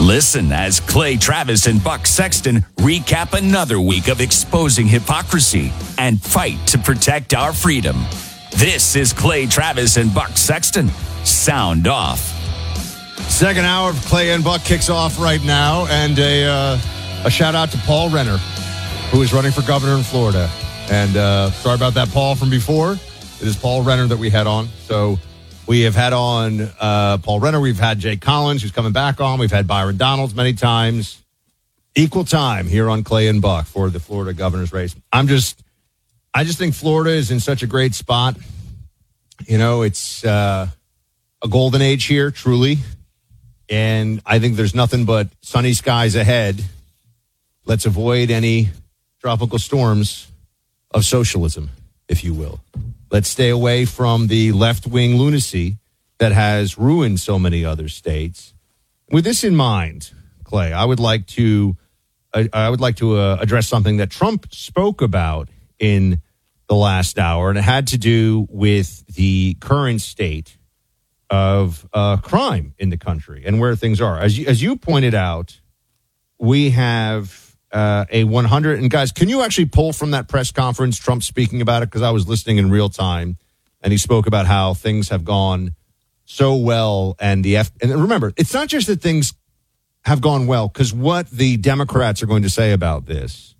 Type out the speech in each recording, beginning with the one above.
Listen as Clay Travis and Buck Sexton recap another week of exposing hypocrisy and fight to protect our freedom. This is Clay Travis and Buck Sexton. Sound off. Second hour of Clay and Buck kicks off right now, and a shout out to Paul Renner, who is running for governor in Florida. And sorry about that, Paul, from before. It is Paul Renner that we had on. So we have had on Paul Renner. We've had Jay Collins, who's coming back on. We've had Byron Donalds many times. Equal time here on Clay and Buck for the Florida governor's race. I just think Florida is in such a great spot. You know, it's a golden age here, truly. And I think there's nothing but sunny skies ahead. Let's avoid any tropical storms of socialism, if you will. Let's stay away from the left-wing lunacy that has ruined so many other states. With this in mind, Clay, I would like to address something that Trump spoke about in the last hour, and it had to do with the current state of crime in the country and where things are. As you pointed out, we have a 100, and guys, can you actually pull from that press conference Trump speaking about it? Because I was listening in real time, and he spoke about how things have gone so well, and remember, it's not just that things have gone well, because what the Democrats are going to say about this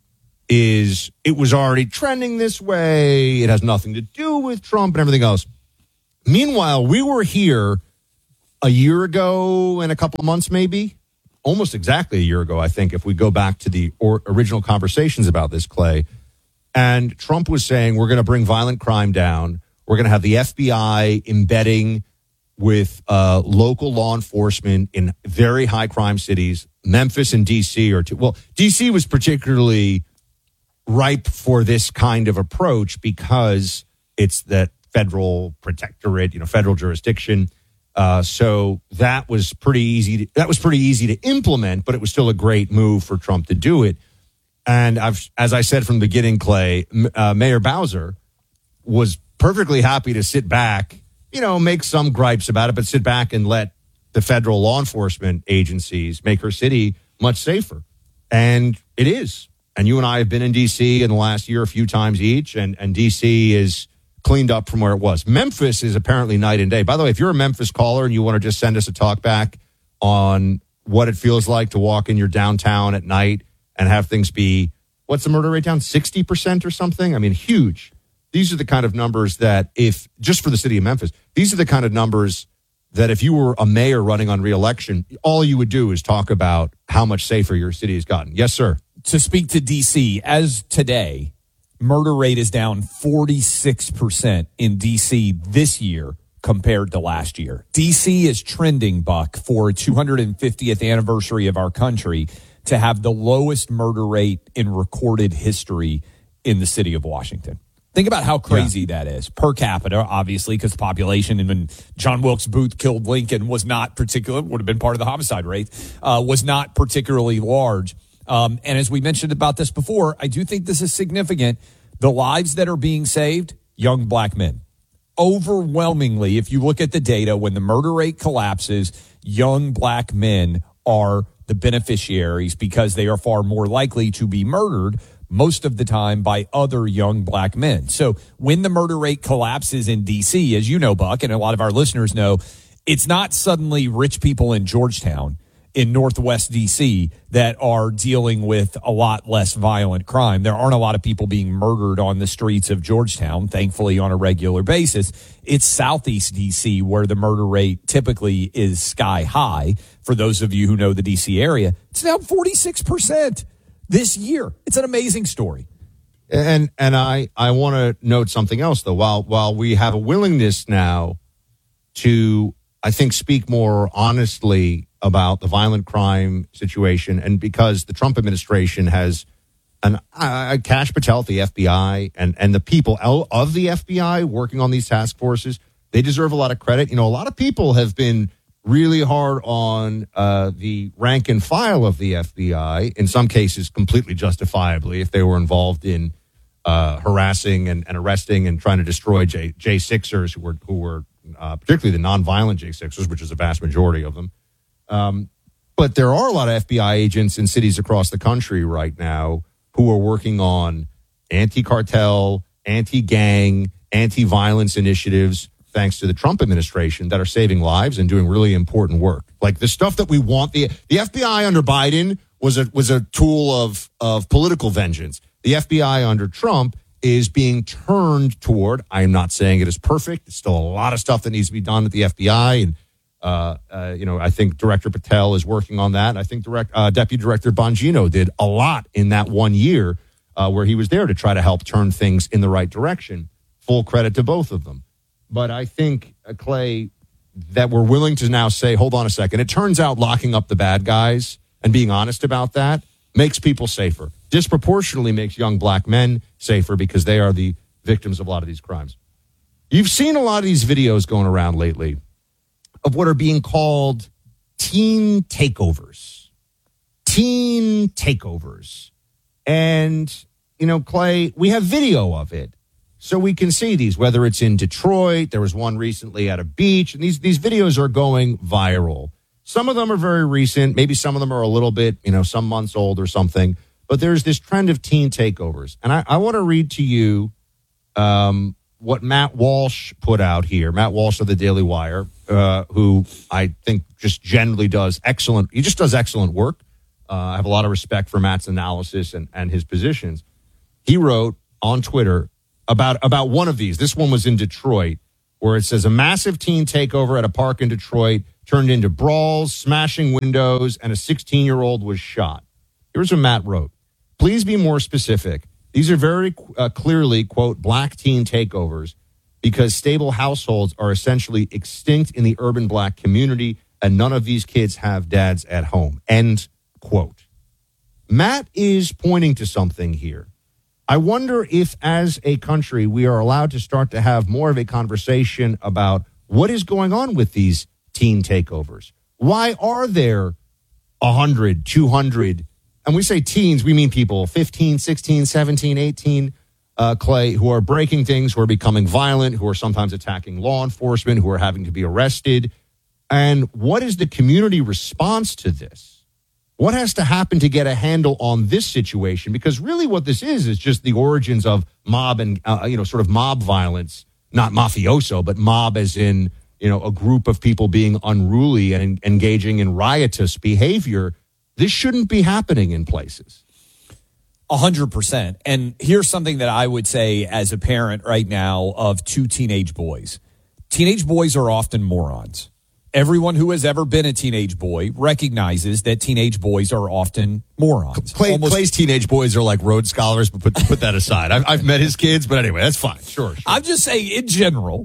is it was already trending this way. It has nothing to do with Trump and everything else. Meanwhile, we were here a year ago and a couple of months, maybe almost exactly a year ago, I think, if we go back to the original conversations about this, Clay. And Trump was saying, we're going to bring violent crime down. We're going to have the FBI embedding with local law enforcement in very high crime cities. Memphis and D.C. are two. Well, D.C. was particularly ripe for this kind of approach because it's that federal protectorate, federal jurisdiction. So that was pretty easy. That was pretty easy to implement, but it was still a great move for Trump to do it. And as I said from the beginning, Clay, Mayor Bowser was perfectly happy to sit back, make some gripes about it, but sit back and let the federal law enforcement agencies make her city much safer. And it is. And you and I have been in D.C. in the last year a few times each, and D.C. is cleaned up from where it was. Memphis is apparently night and day. By the way, if you're a Memphis caller and you want to just send us a talk back on what it feels like to walk in your downtown at night and have things be, what's the murder rate down? 60% or something? I mean, huge. These are the kind of numbers that just for the city of Memphis, these are the kind of numbers that if you were a mayor running on re-election, all you would do is talk about how much safer your city has gotten. Yes, sir. To speak to D.C., as today, murder rate is down 46% in D.C. this year compared to last year. D.C. is trending, Buck, for 250th anniversary of our country to have the lowest murder rate in recorded history in the city of Washington. Think about how crazy that is per capita, obviously, because the population, and when John Wilkes Booth killed Lincoln, would have been part of the homicide rate, was not particularly large. And as we mentioned about this before, I do think this is significant. The lives that are being saved, young black men. Overwhelmingly, if you look at the data, when the murder rate collapses, young black men are the beneficiaries because they are far more likely to be murdered most of the time by other young black men. So when the murder rate collapses in D.C., as you know, Buck, and a lot of our listeners know, it's not suddenly rich people in Georgetown in Northwest D.C. that are dealing with a lot less violent crime. There aren't a lot of people being murdered on the streets of Georgetown, thankfully, on a regular basis. It's Southeast D.C. where the murder rate typically is sky high. For those of you who know the D.C. area, it's down 46% this year. It's an amazing story. And I want to note something else, though. While we have a willingness now to, I think, speak more honestly about the violent crime situation, and because the Trump administration has Kash Patel at the FBI and the people of the FBI working on these task forces, they deserve a lot of credit. A lot of people have been really hard on the rank and file of the FBI, in some cases completely justifiably, if they were involved in harassing and arresting and trying to destroy J6ers who were particularly the nonviolent J6ers, which is a vast majority of them. But there are a lot of FBI agents in cities across the country right now who are working on anti-cartel, anti-gang, anti-violence initiatives, thanks to the Trump administration, that are saving lives and doing really important work. Like the stuff that we want. The FBI under Biden was a tool of political vengeance. The FBI under Trump is being turned toward, I am not saying it is perfect. There's still a lot of stuff that needs to be done at the FBI. And, I think Director Patel is working on that. I think Deputy Director Bongino did a lot in that 1 year where he was there to try to help turn things in the right direction. Full credit to both of them. But I think, Clay, that we're willing to now say, hold on a second. It turns out locking up the bad guys and being honest about that makes people safer. Disproportionately makes young black men safer because they are the victims of a lot of these crimes. You've seen a lot of these videos going around lately of what are being called teen takeovers. Teen takeovers. And, Clay, we have video of it. So we can see these, whether it's in Detroit, there was one recently at a beach, and these videos are going viral. Some of them are very recent. Maybe some of them are a little bit, some months old or something. But there's this trend of teen takeovers. And I want to read to you what Matt Walsh put out here. Matt Walsh of the Daily Wire, who I think just generally does excellent work. I have a lot of respect for Matt's analysis and his positions. He wrote on Twitter about one of these. This one was in Detroit, where it says a massive teen takeover at a park in Detroit turned into brawls, smashing windows, and a 16-year-old was shot. Here's what Matt wrote. Please be more specific. These are very clearly, quote, black teen takeovers because stable households are essentially extinct in the urban black community and none of these kids have dads at home, end quote. Matt is pointing to something here. I wonder if as a country we are allowed to start to have more of a conversation about what is going on with these teen takeovers. Why are there 100, 200, and we say teens, we mean people 15, 16, 17, 18, Clay, who are breaking things, who are becoming violent, who are sometimes attacking law enforcement, who are having to be arrested. And what is the community response to this? What has to happen to get a handle on this situation? Because really what this is just the origins of mob and, sort of mob violence, not mafioso, but mob as in, a group of people being unruly and engaging in riotous behavior. This shouldn't be happening in places. 100%. And here's something that I would say as a parent right now of two teenage boys. Teenage boys are often morons. Everyone who has ever been a teenage boy recognizes that teenage boys are often morons. Clay's teenage boys are like Rhodes Scholars, but put that aside. I've met his kids, but anyway, that's fine. Sure. I'm just saying in general,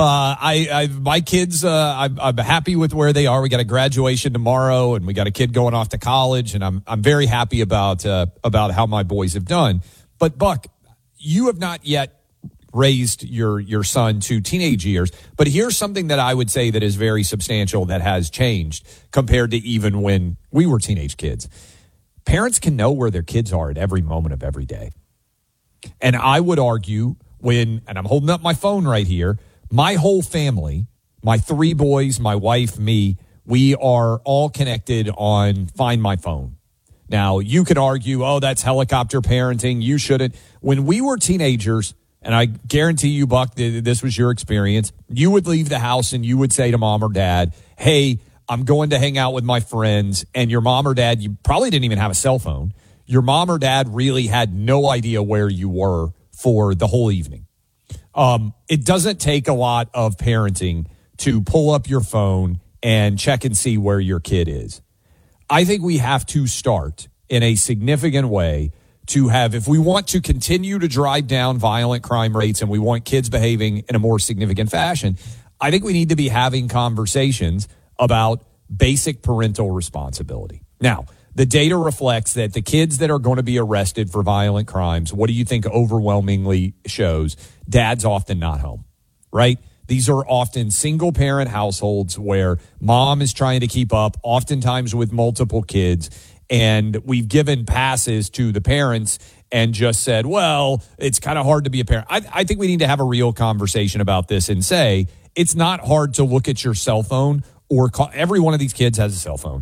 my kids, I'm happy with where they are. We got a graduation tomorrow and we got a kid going off to college and I'm very happy about how my boys have done. But Buck, you have not yet raised your son to teenage years. But here's something that I would say that is very substantial that has changed compared to even when we were teenage kids. Parents can know where their kids are at every moment of every day. And I would argue and I'm holding up my phone right here, my whole family, my three boys, my wife, me, we are all connected on Find My Phone. Now, you could argue, oh, that's helicopter parenting. You shouldn't. When we were teenagers, and I guarantee you, Buck, this was your experience, you would leave the house and you would say to mom or dad, hey, I'm going to hang out with my friends. And your mom or dad, you probably didn't even have a cell phone. Your mom or dad really had no idea where you were for the whole evening. It doesn't take a lot of parenting to pull up your phone and check and see where your kid is. I think we have to start in a significant way to have, if we want to continue to drive down violent crime rates and we want kids behaving in a more significant fashion, I think we need to be having conversations about basic parental responsibility. Now, the data reflects that the kids that are going to be arrested for violent crimes, what do you think overwhelmingly shows? Dad's often not home, right? These are often single parent households where mom is trying to keep up, oftentimes with multiple kids. And we've given passes to the parents and just said, well, it's kind of hard to be a parent. I think we need to have a real conversation about this and say, it's not hard to look at your cell phone or call. Every one of these kids has a cell phone.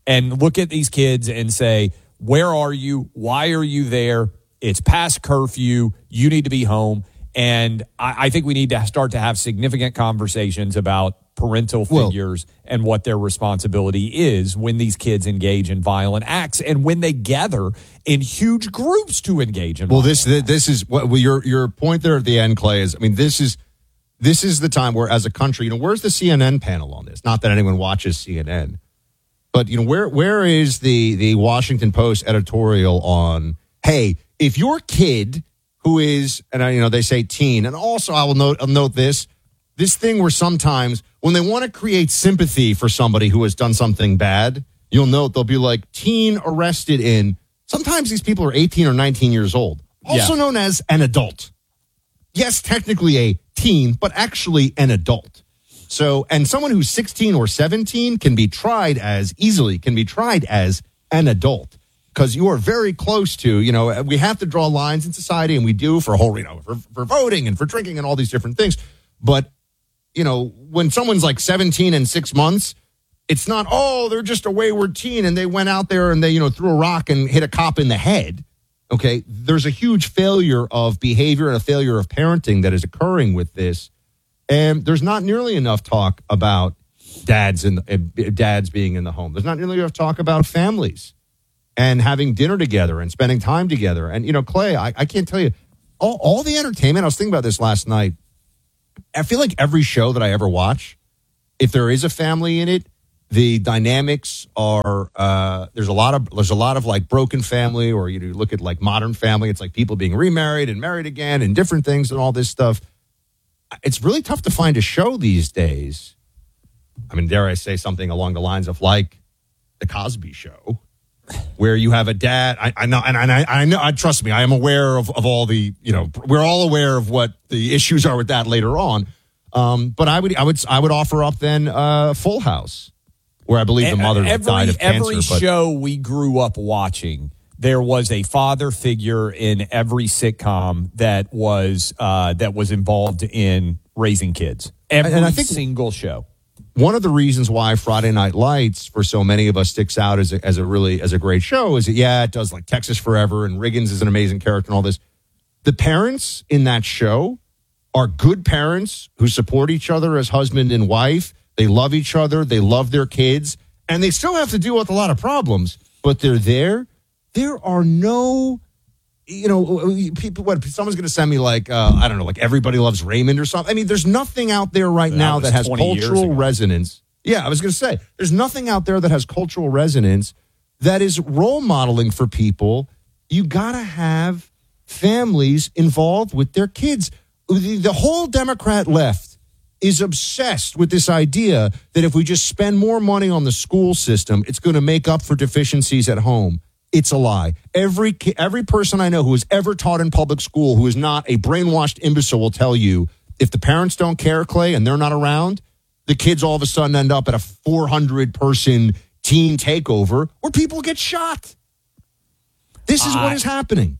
and look at these kids and say, where are you? Why are you there? It's past curfew. You need to be home. And I think we need to start to have significant conversations about parental figures and what their responsibility is when these kids engage in violent acts and when they gather in huge groups to engage in violent acts. This is what your point there at the end, Clay, is, I mean, this is the time where, as a country, where's the CNN panel on this? Not that anyone watches CNN, but where is the Washington Post editorial on, hey, if your kid who is, and they say teen, and also I'll note this thing where sometimes when they want to create sympathy for somebody who has done something bad, you'll note they'll be like teen arrested in, sometimes these people are 18 or 19 years old, also known as an adult. Yes, technically a teen, but actually an adult. So, and someone who's 16 or 17 can be tried as an adult. Because you are very close to, we have to draw lines in society, and we do for a whole, for voting and for drinking and all these different things. But, when someone's like 17 and 6 months, it's not, they're just a wayward teen and they went out there and they, threw a rock and hit a cop in the head. Okay. There's a huge failure of behavior and a failure of parenting that is occurring with this. And there's not nearly enough talk about dads being in the home. There's not nearly enough talk about families and having dinner together and spending time together. And, Clay, I can't tell you, all the entertainment, I was thinking about this last night. I feel like every show that I ever watch, if there is a family in it, the dynamics are, there's a lot of like broken family, or you look at like Modern Family, it's like people being remarried and married again and different things and all this stuff. It's really tough to find a show these days. I mean, dare I say something along the lines of like The Cosby Show, where you have a dad. I know. Trust me, I am aware of all the. We're all aware of what the issues are with that later on. But I would offer up then Full House, where I believe the mother died of cancer. Every show we grew up watching, there was a father figure in every sitcom that was involved in raising kids. Every single show. One of the reasons why Friday Night Lights for so many of us sticks out as a great show is that, it does like Texas Forever and Riggins is an amazing character and all this. The parents in that show are good parents who support each other as husband and wife. They love each other. They love their kids, and they still have to deal with a lot of problems, but they're there. There are no, people, someone's going to send me like, I don't know, like Everybody Loves Raymond or something. I mean, there's nothing out there right now that has cultural resonance. Yeah, I was going to say, there's nothing out there that has cultural resonance that is role modeling for people. You got to have families involved with their kids. The whole Democrat left is obsessed with this idea that if we just spend more money on the school system, it's going to make up for deficiencies at home. It's a lie. Every person I know who has ever taught in public school who is not a brainwashed imbecile will tell you, if the parents don't care, Clay, and they're not around, the kids all of a sudden end up at a 400-person teen takeover where people get shot. This is what is happening.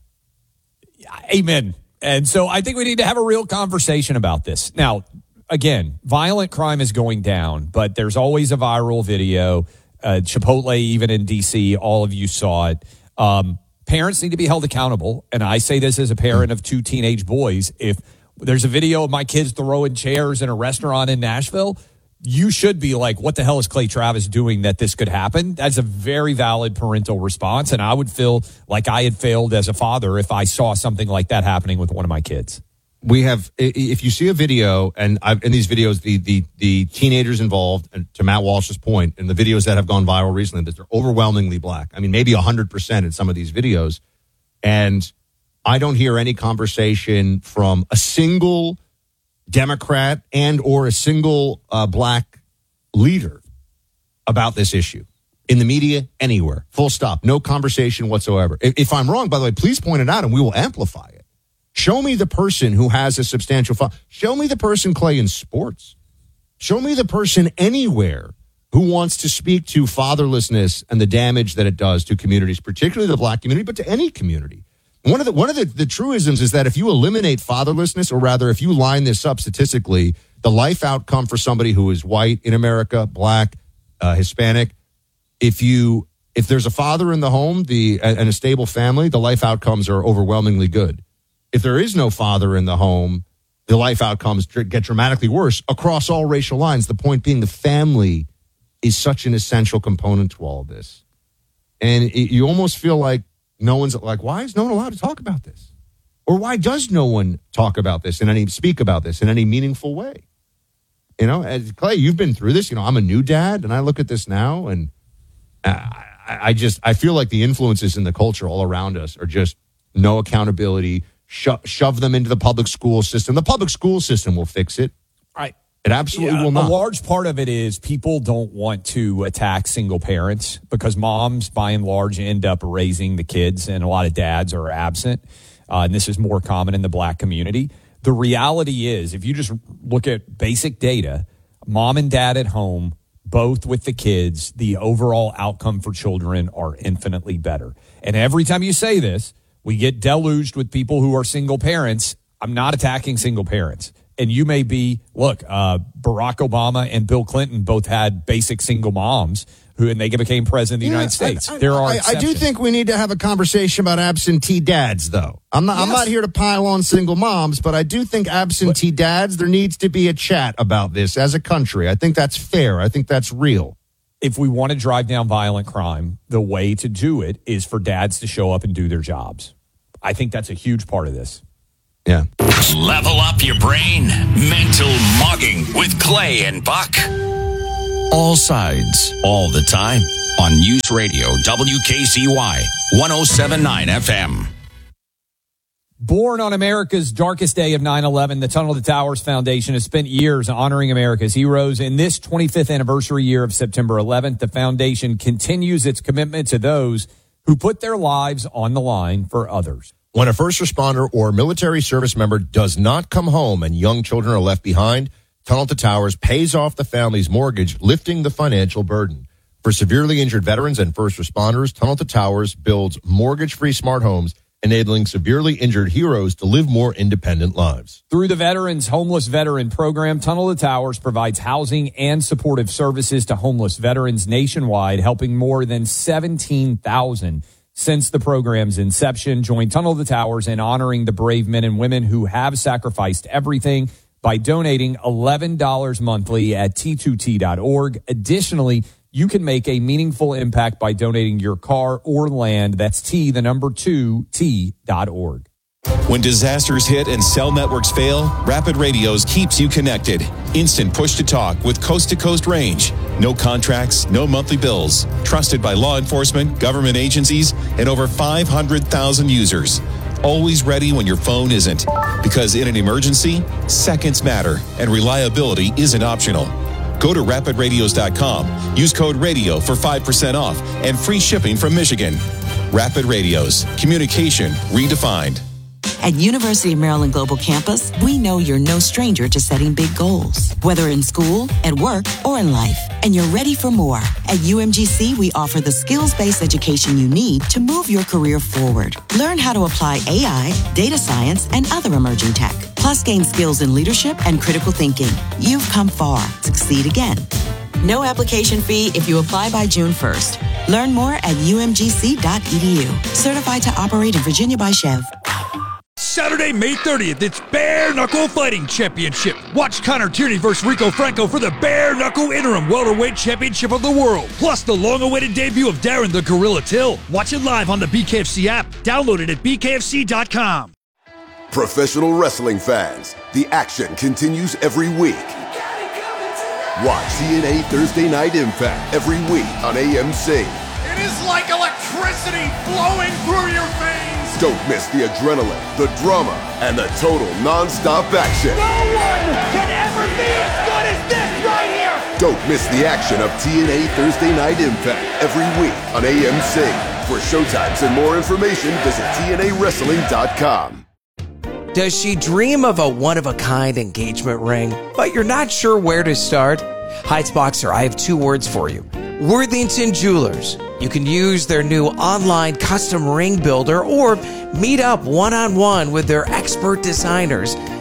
Amen. And so I think we need to have a real conversation about this. Now, again, violent crime is going down, but there's always a viral video. Chipotle, even in D.C., all of you saw it. Parents need to be held accountable. And I say this as a parent of 2 teenage boys. If there's a video of my kids throwing chairs in a restaurant in Nashville, you should be like, what the hell is Clay Travis doing that this could happen? That's a very valid parental response. And I would feel like I had failed as a father if I saw something like that happening with one of my kids. We have, if you see a video, and in these videos, the teenagers involved, and to Matt Walsh's point, and the videos that have gone viral recently, that they're overwhelmingly black. I mean, maybe 100% in some of these videos. And I don't hear any conversation from a single Democrat and or a single black leader about this issue. In the media, anywhere. Full stop. No conversation whatsoever. If I'm wrong, by the way, please point it out and we will amplify it. Show me the person who has a substantial show me the person, Clay, in sports. Show me the person anywhere who wants to speak to fatherlessness and the damage that it does to communities, particularly the black community, but to any community. One of the truisms is that if you eliminate fatherlessness, or rather if you line this up statistically, the life outcome for somebody who is white in America, black, Hispanic, if there's a father in the home and a stable family, the life outcomes are overwhelmingly good. If there is no father in the home, the life outcomes get dramatically worse across all racial lines. The point being, the family is such an essential component to all of this. And you almost feel like why is no one allowed to talk about this? Or why does no one talk about this speak about this in any meaningful way? As Clay, you've been through this. I'm a new dad, and I look at this now, and I feel like the influences in the culture all around us are just no accountability. Shove them into the public school system. The public school system will fix it. Right. It absolutely will not. A large part of it is people don't want to attack single parents because moms, by and large, end up raising the kids, and a lot of dads are absent. And this is more common in the black community. The reality is, if you just look at basic data, mom and dad at home, both with the kids, the overall outcome for children are infinitely better. And every time you say this, we get deluged with people who are single parents. I'm not attacking single parents. And you may be, Barack Obama and Bill Clinton both had basic single moms and they became president of the United States. I do think we need to have a conversation about absentee dads, though. I'm not here to pile on single moms, but I do think absentee dads, there needs to be a chat about this as a country. I think that's fair. I think that's real. If we want to drive down violent crime, the way to do it is for dads to show up and do their jobs. I think that's a huge part of this. Yeah. Level up your brain. Mental Mogging with Clay and Buck. All sides, all the time. On News Radio, WKCY, 107.9 FM. Born on America's darkest day of 9/11, the Tunnel to Towers Foundation has spent years honoring America's heroes. In this 25th anniversary year of September 11th, the foundation continues its commitment to those who put their lives on the line for others. When a first responder or military service member does not come home and young children are left behind, Tunnel to Towers pays off the family's mortgage, lifting the financial burden. For severely injured veterans and first responders, Tunnel to Towers builds mortgage-free smart homes, enabling severely injured heroes to live more independent lives. Through the Veterans Homeless Veteran Program, Tunnel to Towers provides housing and supportive services to homeless veterans nationwide, helping more than 17,000 since the program's inception. Join Tunnel to Towers in honoring the brave men and women who have sacrificed everything by donating $11 monthly at T2T.org. Additionally, you can make a meaningful impact by donating your car or land. That's T2T.org. When disasters hit and cell networks fail, Rapid Radios keeps you connected. Instant push-to-talk with coast-to-coast range. No contracts, no monthly bills. Trusted by law enforcement, government agencies, and over 500,000 users. Always ready when your phone isn't. Because in an emergency, seconds matter, and reliability isn't optional. Go to rapidradios.com. Use code RADIO for 5% off and free shipping from Michigan. Rapid Radios. Communication redefined. At University of Maryland Global Campus, we know you're no stranger to setting big goals, whether in school, at work, or in life. And you're ready for more. At UMGC, we offer the skills-based education you need to move your career forward. Learn how to apply AI, data science, and other emerging tech. Plus, gain skills in leadership and critical thinking. You've come far. Succeed again. No application fee if you apply by June 1st. Learn more at umgc.edu. Certified to operate in Virginia by Chev. Saturday, May 30th, it's Bare Knuckle Fighting Championship. Watch Connor Tierney versus Rico Franco for the Bare Knuckle Interim Welterweight Championship of the World. Plus the long-awaited debut of Darren the Gorilla Till. Watch it live on the BKFC app. Download it at bkfc.com. Professional wrestling fans, the action continues every week. Watch TNA Thursday Night Impact every week on AMC. It is like electricity flowing through your veins. Don't miss the adrenaline, the drama, and the total non-stop action. No one can ever be as good as this right here. Don't miss the action of TNA Thursday Night Impact every week on AMC. For showtimes and more information, visit TNAWrestling.com. Does she dream of a one-of-a-kind engagement ring, but you're not sure where to start? Heights Boxer, I have two words for you. Worthington Jewelers. You can use their new online custom ring builder or meet up one-on-one with their expert designers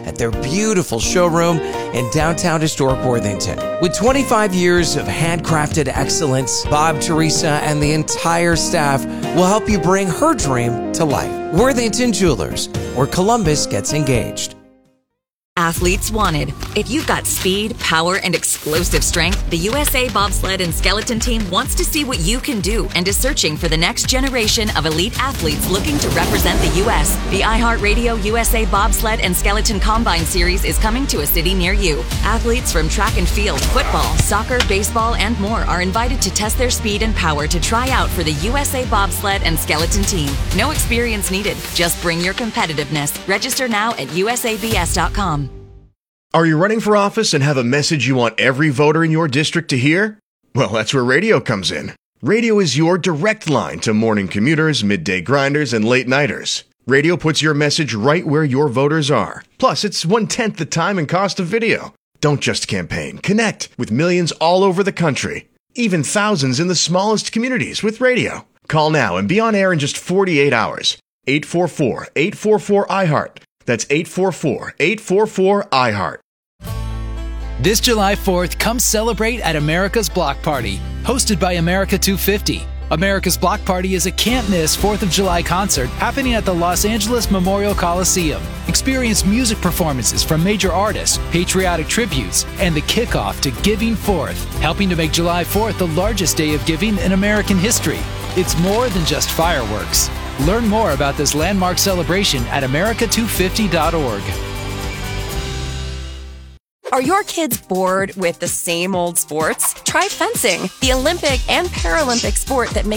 at their beautiful showroom in downtown historic Worthington. With 25 years of handcrafted excellence, Bob, Teresa, and the entire staff will help you bring her dream to life. Worthington Jewelers, where Columbus gets engaged. Athletes wanted. If you've got speed, power, and explosive strength, the USA Bobsled and Skeleton Team wants to see what you can do and is searching for the next generation of elite athletes looking to represent the U.S. The iHeartRadio USA Bobsled and Skeleton Combine Series is coming to a city near you. Athletes from track and field, football, soccer, baseball, and more are invited to test their speed and power to try out for the USA Bobsled and Skeleton Team. No experience needed. Just bring your competitiveness. Register now at usabs.com. Are you running for office and have a message you want every voter in your district to hear? Well, that's where radio comes in. Radio is your direct line to morning commuters, midday grinders, and late-nighters. Radio puts your message right where your voters are. Plus, it's 1/10 the time and cost of video. Don't just campaign. Connect with millions all over the country. Even thousands in the smallest communities with radio. Call now and be on air in just 48 hours. 844-844-IHEART. That's 844-844-IHEART. This July 4th, come celebrate at America's Block Party, hosted by America 250. America's Block Party is a can't-miss 4th of July concert happening at the Los Angeles Memorial Coliseum. Experience music performances from major artists, patriotic tributes, and the kickoff to Giving Forth, helping to make July 4th the largest day of giving in American history. It's more than just fireworks. Learn more about this landmark celebration at america250.org. Are your kids bored with the same old sports? Try fencing, the Olympic and Paralympic sport that mixes